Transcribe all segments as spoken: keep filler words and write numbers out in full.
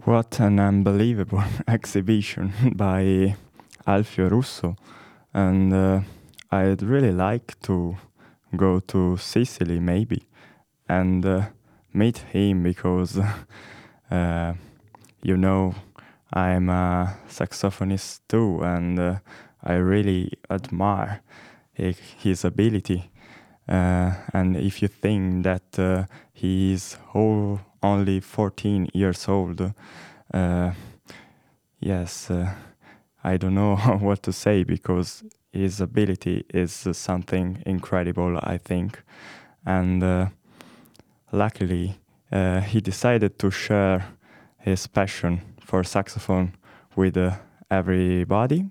What an unbelievable exhibition by Alfio Russo, and uh, I'd really like to go to Sicily maybe and uh, meet him because uh, you know I'm a saxophonist too, and uh, I really admire hi- his ability. Uh, and if you think that uh, he is whole, only fourteen years old, uh, yes, uh, I don't know what to say because his ability is uh, something incredible, I think. And uh, luckily, uh, he decided to share his passion for saxophone with uh, everybody.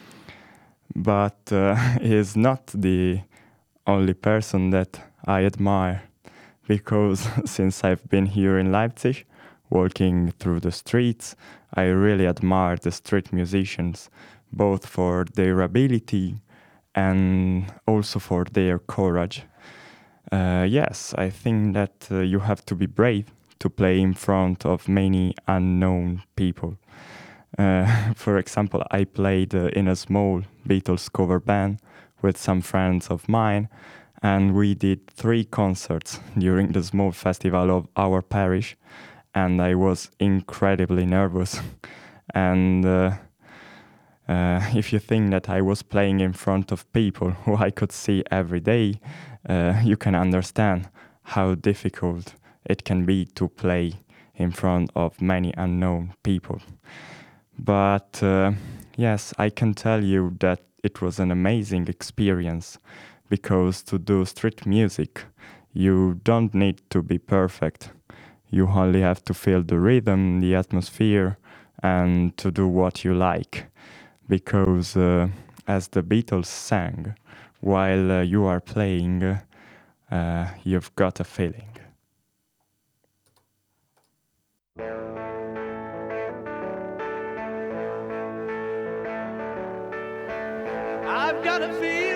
But uh, he is not the only person that I admire because since I've been here in Leipzig, walking through the streets, I really admire the street musicians, both for their ability and also for their courage. Uh, yes, I think that uh, you have to be brave to play in front of many unknown people. Uh, for example, I played uh, in a small Beatles cover band with some friends of mine, and we did three concerts during the small festival of our parish, and I was incredibly nervous. and uh, uh, if you think that I was playing in front of people who I could see every day, uh, you can understand how difficult it can be to play in front of many unknown people. But uh, yes, I can tell you that it was an amazing experience because to do street music, you don't need to be perfect. You only have to feel the rhythm, the atmosphere, and to do what you like. Because, uh, as the Beatles sang, while uh, you are playing, uh, you've got a feeling. I've got a feeling